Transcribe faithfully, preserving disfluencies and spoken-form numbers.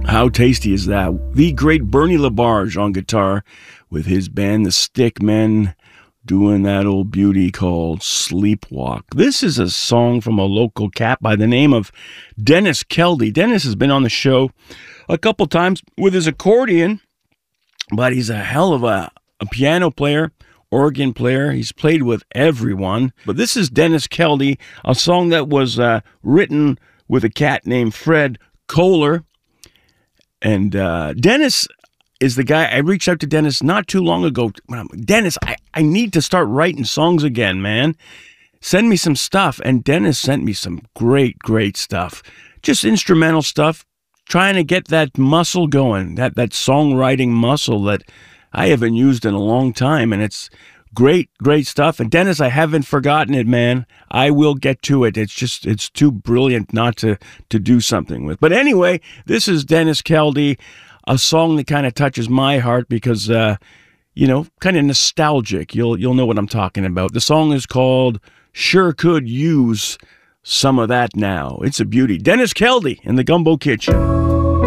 How tasty is that? The great Bernie Labarge on guitar with his band, the Stickmen, doing that old beauty called Sleepwalk. This is a song from a local cat by the name of Dennis Keldy. Dennis has been on the show a couple times with his accordion, but he's a hell of a, a piano player, organ player. He's played with everyone. But this is Dennis Keldy, a song that was uh, written with a cat named Fred Kohler. And uh, Dennis is the guy, I reached out to Dennis not too long ago. Dennis, I, I need to start writing songs again, man. Send me some stuff. And Dennis sent me some great, great stuff. Just instrumental stuff, trying to get that muscle going, that, that songwriting muscle that I haven't used in a long time. And it's great, great stuff. And Dennis, I haven't forgotten it, man. I will get to it. It's just, it's too brilliant not to, to do something with. But anyway, this is Dennis Keldy, a song that kind of touches my heart because, uh, you know, kind of nostalgic. You'll, you'll know what I'm talking about. The song is called Sure Could Use Some of That Now. It's a beauty. Dennis Keldy in the Gumbo Kitchen.